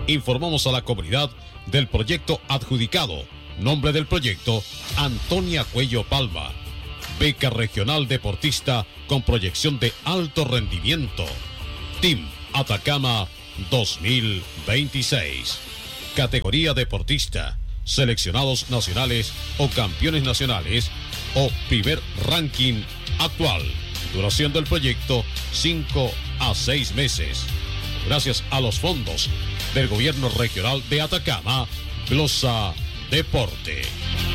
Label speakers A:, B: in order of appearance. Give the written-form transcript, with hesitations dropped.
A: Informamos a la comunidad del proyecto adjudicado. Nombre del proyecto: Antonia Cuello Palma. Beca regional deportista con proyección de alto rendimiento. Team Atacama 2026. Categoría deportista: seleccionados nacionales o campeones nacionales o primer ranking actual. Duración del proyecto: 5 a 6 meses. Gracias a los fondos del Gobierno Regional de Atacama, Glosa Deporte.